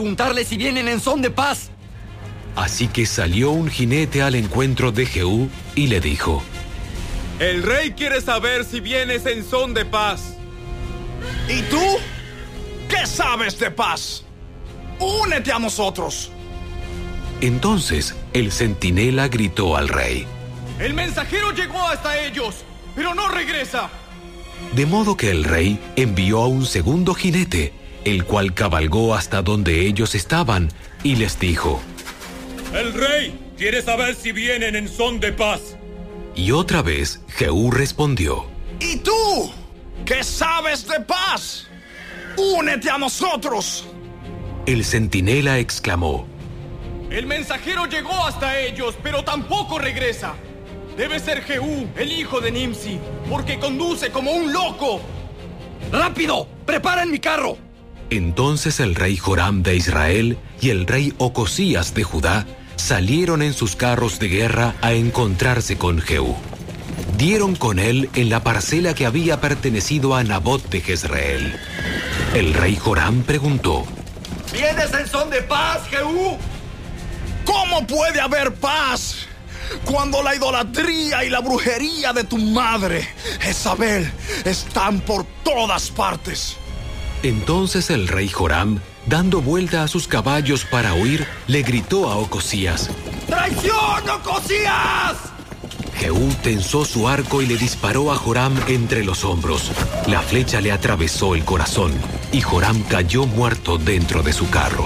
preguntarle si vienen en son de paz. Así que salió un jinete al encuentro de Jehú y le dijo: El rey quiere saber si vienes en son de paz. ¿Y tú? ¿Qué sabes de paz? Únete a nosotros. Entonces el centinela gritó al rey: El mensajero llegó hasta ellos, pero no regresa. De modo que el rey envió a un segundo jinete, el cual cabalgó hasta donde ellos estaban y les dijo: El rey quiere saber si vienen en son de paz. Y otra vez Jehú respondió: ¿Y tú? ¿Qué sabes de paz? Únete a nosotros. El centinela exclamó: El mensajero llegó hasta ellos, pero tampoco regresa. Debe ser Jehú, el hijo de Nimsi, porque conduce como un loco. ¡Rápido! ¡Preparen mi carro! Entonces el rey Joram de Israel y el rey Ocosías de Judá salieron en sus carros de guerra a encontrarse con Jehú. Dieron con él en la parcela que había pertenecido a Nabot de Jezreel. El rey Joram preguntó: ¿Vienes en son de paz, Jehú? ¿Cómo puede haber paz cuando la idolatría y la brujería de tu madre, Jezabel, están por todas partes? Entonces el rey Joram, dando vuelta a sus caballos para huir, le gritó a Ocosías: ¡Traición, Ocosías! Jehú tensó su arco y le disparó a Joram entre los hombros. La flecha le atravesó el corazón y Joram cayó muerto dentro de su carro.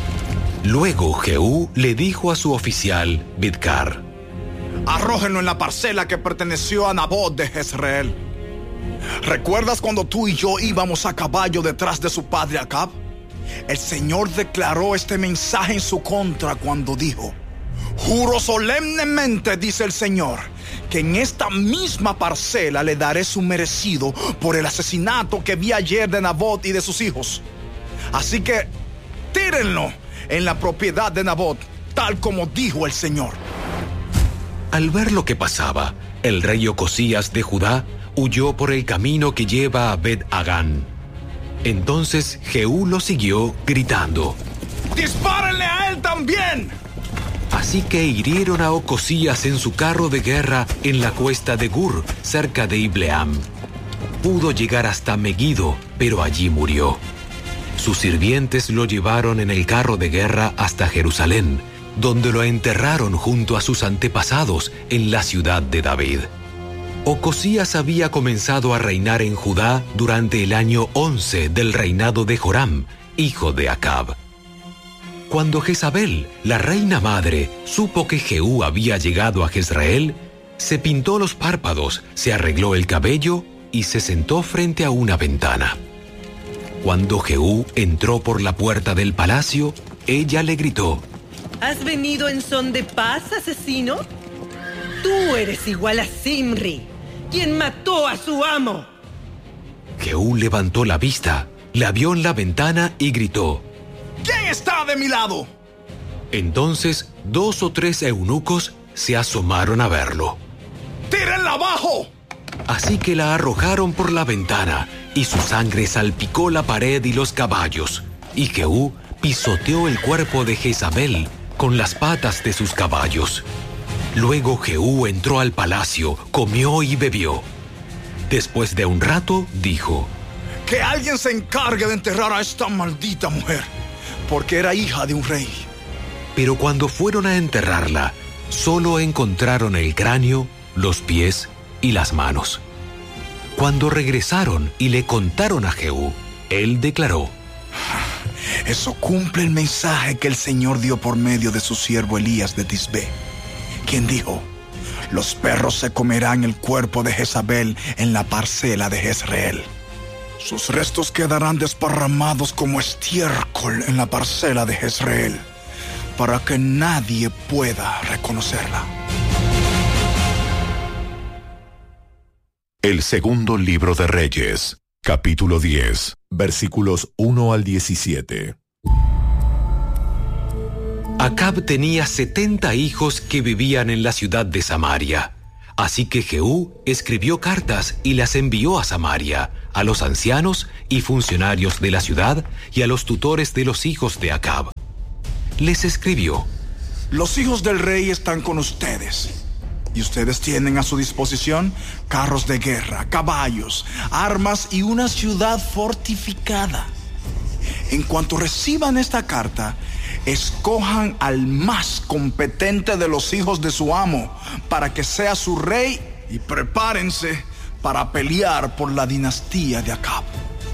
Luego Jehú le dijo a su oficial, Bidkar: Arrójenlo en la parcela que perteneció a Nabot de Jezreel. ¿Recuerdas cuando tú y yo íbamos a caballo detrás de su padre Acab? El Señor declaró este mensaje en su contra cuando dijo: Juro solemnemente, dice el Señor, que en esta misma parcela le daré su merecido por el asesinato que vi ayer de Nabot y de sus hijos. Así que tírenlo en la propiedad de Nabot, tal como dijo el Señor. Al ver lo que pasaba, el rey Ocosías de Judá huyó por el camino que lleva a Bet-Hagán. Entonces Jehú lo siguió gritando: ¡Dispárenle a él también! Así que hirieron a Ocosías en su carro de guerra en la cuesta de Gur, cerca de Ibleam. Pudo llegar hasta Megiddo, pero allí murió. Sus sirvientes lo llevaron en el carro de guerra hasta Jerusalén, donde lo enterraron junto a sus antepasados en la ciudad de David. Ocosías había comenzado a reinar en Judá durante el año 11 del reinado de Joram, hijo de Acab. Cuando Jezabel, la reina madre, supo que Jehú había llegado a Jezreel, se pintó los párpados, se arregló el cabello y se sentó frente a una ventana. Cuando Jehú entró por la puerta del palacio, ella le gritó: ¿Has venido en son de paz, asesino? Tú eres igual a Zimri, quien mató a su amo. Jehú levantó la vista, la vio en la ventana y gritó: ¿Quién está de mi lado? Entonces 2 o 3 eunucos se asomaron a verlo. ¡Tírenla abajo! Así que la arrojaron por la ventana y su sangre salpicó la pared y los caballos. Y Jehú pisoteó el cuerpo de Jezabel con las patas de sus caballos. Luego Jehú entró al palacio, comió y bebió. Después de un rato, dijo: Que alguien se encargue de enterrar a esta maldita mujer, porque era hija de un rey. Pero cuando fueron a enterrarla, solo encontraron el cráneo, los pies y las manos. Cuando regresaron y le contaron a Jehú, él declaró: Eso cumple el mensaje que el Señor dio por medio de su siervo Elías de Tisbé, quien dijo: Los perros se comerán el cuerpo de Jezabel en la parcela de Jezreel. Sus restos quedarán desparramados como estiércol en la parcela de Jezreel, para que nadie pueda reconocerla. El segundo libro de Reyes, capítulo 10, versículos 1 al 17. Acab tenía 70 hijos que vivían en la ciudad de Samaria. Así que Jehú escribió cartas y las envió a Samaria, a los ancianos y funcionarios de la ciudad y a los tutores de los hijos de Acab. Les escribió: Los hijos del rey están con ustedes, y ustedes tienen a su disposición carros de guerra, caballos, armas y una ciudad fortificada. En cuanto reciban esta carta, escojan al más competente de los hijos de su amo para que sea su rey y prepárense para pelear por la dinastía de Acab.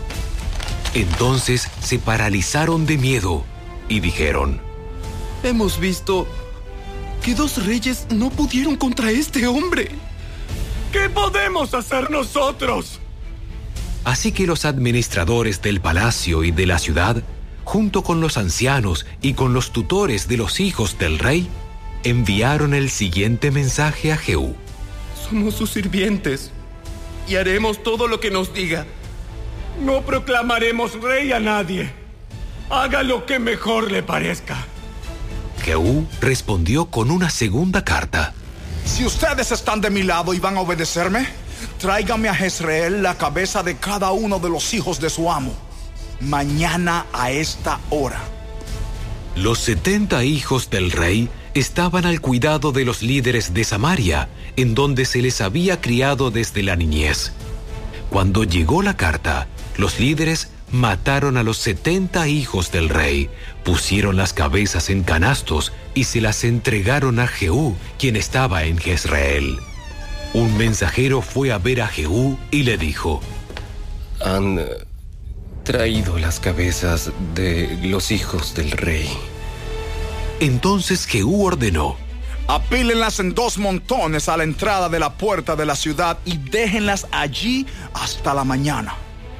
Entonces se paralizaron de miedo y dijeron: Hemos visto que 2 reyes no pudieron contra este hombre. ¿Qué podemos hacer nosotros? Así que los administradores del palacio y de la ciudad, junto con los ancianos y con los tutores de los hijos del rey, enviaron el siguiente mensaje a Jehú: Somos sus sirvientes y haremos todo lo que nos diga. No proclamaremos rey a nadie. Haga lo que mejor le parezca. Jehú respondió con una segunda carta: Si ustedes están de mi lado y van a obedecerme, tráiganme a Jezreel la cabeza de cada uno de los hijos de su amo, mañana a esta hora. Los 70 hijos del rey estaban al cuidado de los líderes de Samaria, en donde se les había criado desde la niñez. Cuando llegó la carta, los líderes mataron a los 70 hijos del rey, pusieron las cabezas en canastos y se las entregaron a Jehú, quien estaba en Jezreel. Un mensajero fue a ver a Jehú y le dijo: Han traído las cabezas de los hijos del rey. Entonces Jehú ordenó: Apílenlas en 2 montones a la entrada de la puerta de la ciudad y déjenlas allí hasta la mañana.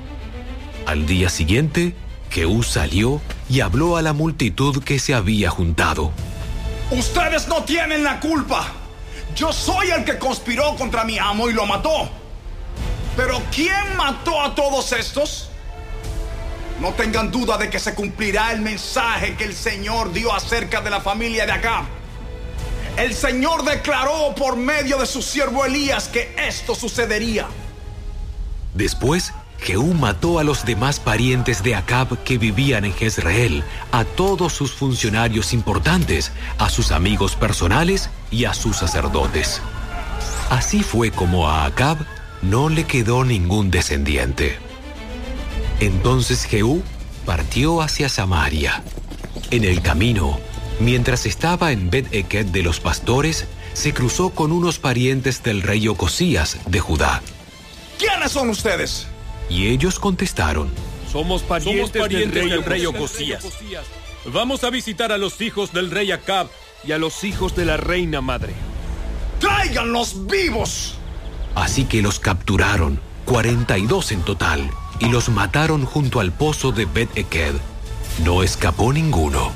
Al día siguiente, Jehú salió y habló a la multitud que se había juntado. Ustedes no tienen la culpa. Yo soy el que conspiró contra mi amo y lo mató. Pero ¿quién mató a todos estos? No tengan duda de que se cumplirá el mensaje que el Señor dio acerca de la familia de Acab. El Señor declaró por medio de su siervo Elías que esto sucedería. Después, Jehú mató a los demás parientes de Acab que vivían en Jezreel, a todos sus funcionarios importantes, a sus amigos personales y a sus sacerdotes. Así fue como a Acab no le quedó ningún descendiente. Entonces Jehú partió hacia Samaria. En el camino, mientras estaba en Bet-Eked de los pastores, se cruzó con unos parientes del rey Ocosías de Judá. ¿Quiénes son ustedes? Y ellos contestaron: Somos parientes del rey Ocosías. Vamos a visitar a los hijos del rey Acab y a los hijos de la reina madre. ¡Tráiganlos vivos! Así que los capturaron, 42 en total, y los mataron junto al pozo de Bet-Eked. No escapó ninguno.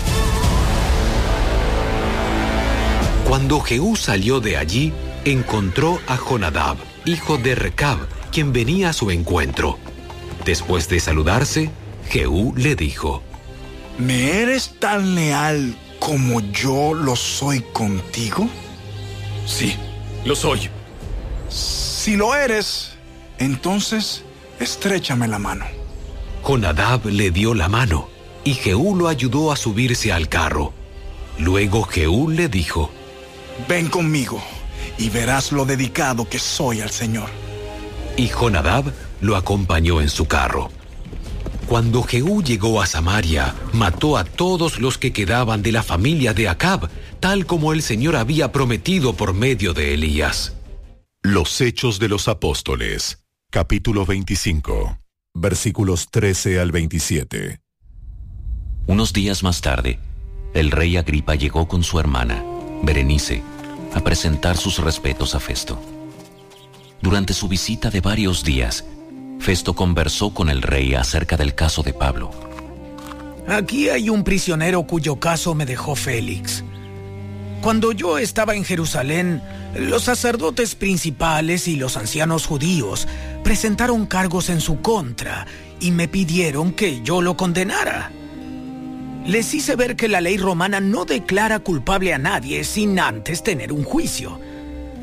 Cuando Jehú salió de allí, encontró a Jonadab, hijo de Recab, quien venía a su encuentro. Después de saludarse, Jehú le dijo: ¿Me eres tan leal como yo lo soy contigo? Sí, lo soy. Si lo eres, entonces estréchame la mano. Jonadab le dio la mano, y Jehú lo ayudó a subirse al carro. Luego Jehú le dijo: Ven conmigo, y verás lo dedicado que soy al Señor. Y Jonadab lo acompañó en su carro. Cuando Jehú llegó a Samaria, mató a todos los que quedaban de la familia de Acab, tal como el Señor había prometido por medio de Elías. Los Hechos de los Apóstoles, capítulo 25, versículos 13 al 27. Unos días más tarde, el rey Agripa llegó con su hermana, Berenice, a presentar sus respetos a Festo. Durante su visita de varios días, Festo conversó con el rey acerca del caso de Pablo. Aquí hay un prisionero cuyo caso me dejó Félix. Cuando yo estaba en Jerusalén, los sacerdotes principales y los ancianos judíos presentaron cargos en su contra y me pidieron que yo lo condenara. Les hice ver que la ley romana no declara culpable a nadie sin antes tener un juicio.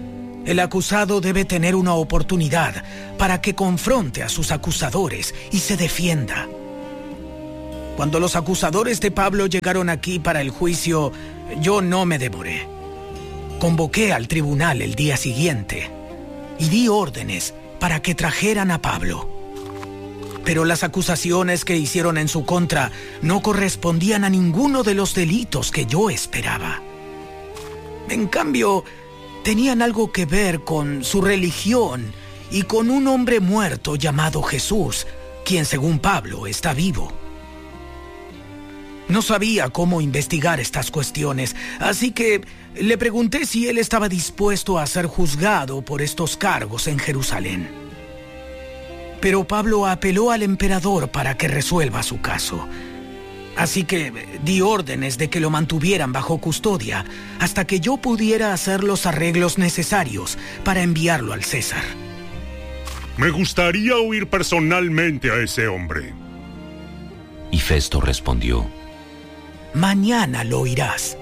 el acusado debe tener una oportunidad para que confronte a sus acusadores y se defienda. Cuando los acusadores de Pablo llegaron aquí para el juicio, yo no me demoré. Convoqué al tribunal el día siguiente y di órdenes para que trajeran a Pablo. Pero las acusaciones que hicieron en su contra no correspondían a ninguno de los delitos que yo esperaba. En cambio, tenían algo que ver con su religión y con un hombre muerto llamado Jesús, quien según Pablo está vivo. No sabía cómo investigar estas cuestiones, así que le pregunté si él estaba dispuesto a ser juzgado por estos cargos en Jerusalén. Pero Pablo apeló al emperador para que resuelva su caso. Así que di órdenes de que lo mantuvieran bajo custodia hasta que yo pudiera hacer los arreglos necesarios para enviarlo al César. Me gustaría oír personalmente a ese hombre. Y Festo respondió: mañana lo oirás.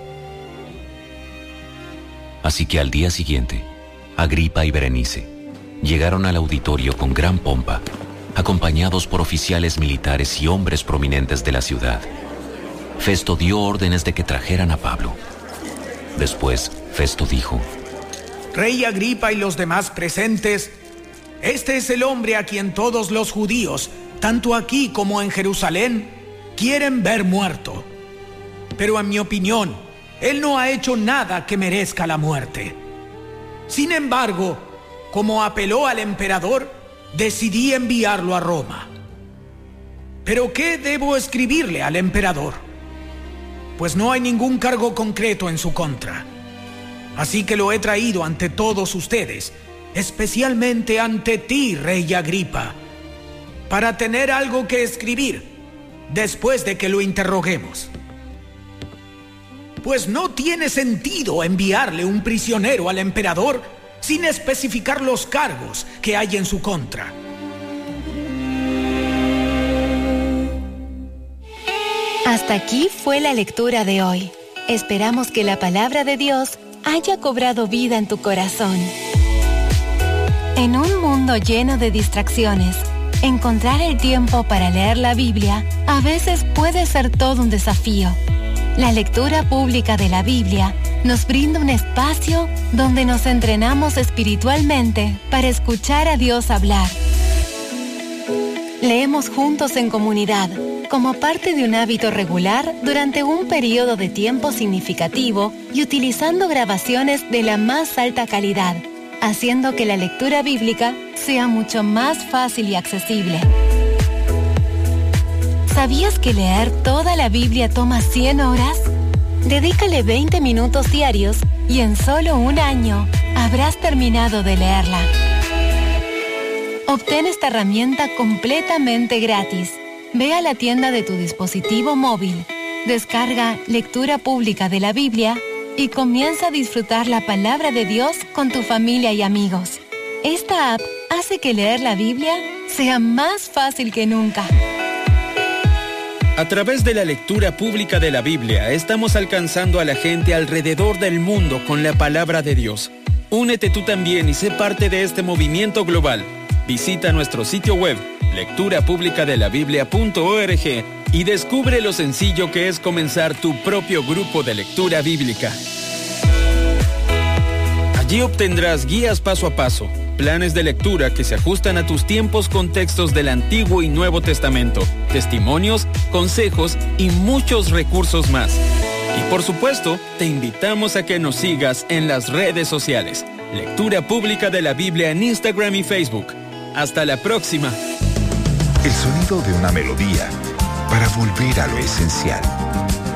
Así que al día siguiente, Agripa y Berenice llegaron al auditorio con gran pompa, acompañados por oficiales militares y hombres prominentes de la ciudad. Festo dio órdenes de que trajeran a Pablo. Después, Festo dijo: Rey Agripa y los demás presentes, este es el hombre a quien todos los judíos, tanto aquí como en Jerusalén, quieren ver muerto. Pero en mi opinión, él no ha hecho nada que merezca la muerte. Sin embargo, como apeló al emperador, decidí enviarlo a Roma. ¿Pero qué debo escribirle al emperador? Pues no hay ningún cargo concreto en su contra. Así que lo he traído ante todos ustedes, especialmente ante ti, Rey Agripa, para tener algo que escribir después de que lo interroguemos. Pues no tiene sentido enviarle un prisionero al emperador sin especificar los cargos que hay en su contra. Hasta aquí fue la lectura de hoy. Esperamos que la palabra de Dios haya cobrado vida en tu corazón. En un mundo lleno de distracciones, encontrar el tiempo para leer la Biblia a veces puede ser todo un desafío. La lectura pública de la Biblia nos brinda un espacio donde nos entrenamos espiritualmente para escuchar a Dios hablar. Leemos juntos en comunidad, como parte de un hábito regular durante un periodo de tiempo significativo y utilizando grabaciones de la más alta calidad, haciendo que la lectura bíblica sea mucho más fácil y accesible. ¿Sabías que leer toda la Biblia toma 100 horas? Dedícale 20 minutos diarios y en solo un año habrás terminado de leerla. Obtén esta herramienta completamente gratis. Ve a la tienda de tu dispositivo móvil, descarga Lectura Pública de la Biblia y comienza a disfrutar la palabra de Dios con tu familia y amigos. Esta app hace que leer la Biblia sea más fácil que nunca. A través de la lectura pública de la Biblia, estamos alcanzando a la gente alrededor del mundo con la palabra de Dios. Únete tú también y sé parte de este movimiento global. Visita nuestro sitio web, lecturapublicadelabiblia.org, y descubre lo sencillo que es comenzar tu propio grupo de lectura bíblica. Allí obtendrás guías paso a paso, planes de lectura que se ajustan a tus tiempos con textos del Antiguo y Nuevo Testamento, testimonios, consejos y muchos recursos más. Y por supuesto, te invitamos a que nos sigas en las redes sociales. Lectura Pública de la Biblia en Instagram y Facebook. Hasta la próxima. El sonido de una melodía para volver a lo esencial.